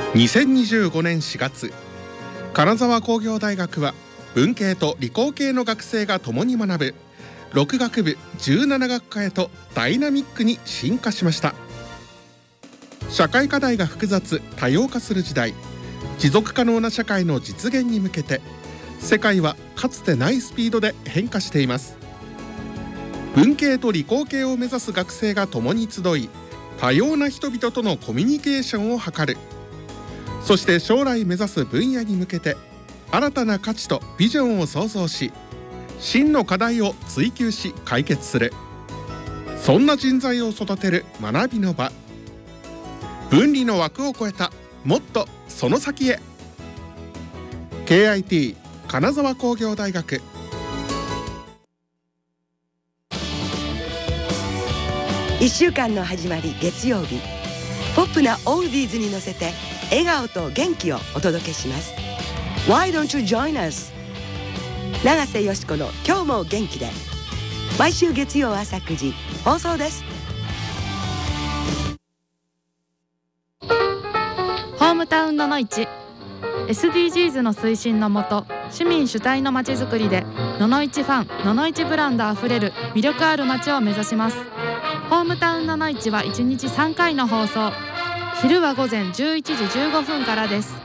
2025年4月、金沢工業大学は文系と理工系の学生が共に学ぶ6学部17学科へとダイナミックに進化しました。社会課題が複雑多様化する時代、持続可能な社会の実現に向けて世界はかつてないスピードで変化しています。文系と理工系を目指す学生が共に集い、多様な人々とのコミュニケーションを図る。そして将来目指す分野に向けて新たな価値とビジョンを創造し、真の課題を追求し解決する。そんな人材を育てる学びの場。分離の枠を超えたもっとその先へ。 KIT 金沢工業大学。 1週間の始まり月曜日、ポップなオールディーズに乗せて笑顔と元気をお届けします。 Why don't you join us? 永瀬よし子の今日も元気で、毎週月曜朝9時放送です。 ホームタウンののいち SDGs の推進のもと、市民主体のまちづくりでののいちファン、ののいちブランドあふれる魅力ある街を目指します。ホームタウンののいちは1日3回の放送。昼は午前11時15分からです。